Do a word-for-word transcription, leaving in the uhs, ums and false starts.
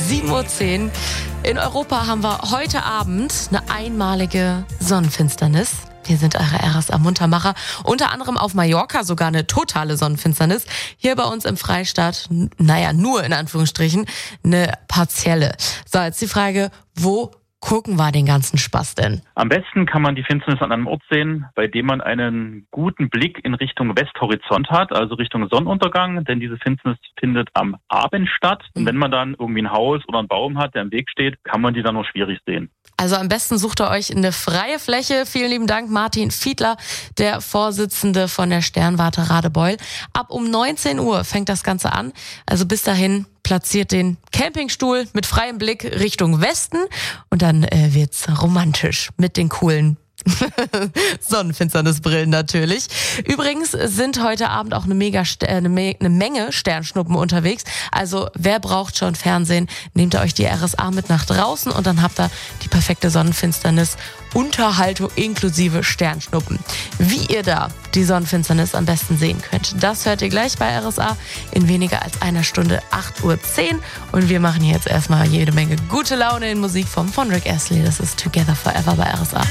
sieben Uhr zehn. In Europa haben wir heute Abend eine einmalige Sonnenfinsternis. Hier sind eure R S A-Muntermacher. Unter anderem auf Mallorca sogar eine totale Sonnenfinsternis. Hier bei uns im Freistaat, n- naja, nur in Anführungsstrichen, eine partielle. So, jetzt die Frage, wo gucken wir den ganzen Spaß denn? Am besten kann man die Finsternis an einem Ort sehen, bei dem man einen guten Blick in Richtung Westhorizont hat, also Richtung Sonnenuntergang, denn diese Finsternis findet am Abend statt. Und wenn man dann irgendwie ein Haus oder einen Baum hat, der im Weg steht, kann man die dann nur schwierig sehen. Also am besten sucht ihr euch eine freie Fläche. Vielen lieben Dank, Martin Fiedler, der Vorsitzende von der Sternwarte Radebeul. Ab um neunzehn Uhr fängt das Ganze an. Also bis dahin platziert den Campingstuhl mit freiem Blick Richtung Westen und dann äh, wird's romantisch mit den coolen Sonnenfinsternisbrillen natürlich. Übrigens sind heute Abend auch eine mega St- äh, eine, Me- eine Menge Sternschnuppen unterwegs. Also wer braucht schon Fernsehen, nehmt ihr euch die R S A mit nach draußen und dann habt ihr die perfekte Sonnenfinsternis. Unterhaltung inklusive Sternschnuppen. Wie ihr da die Sonnenfinsternis am besten sehen könnt, das hört ihr gleich bei R S A in weniger als einer Stunde, acht Uhr zehn. Und wir machen hier jetzt erstmal jede Menge gute Laune in Musik vom von Rick Astley. Das ist Together Forever bei R S A.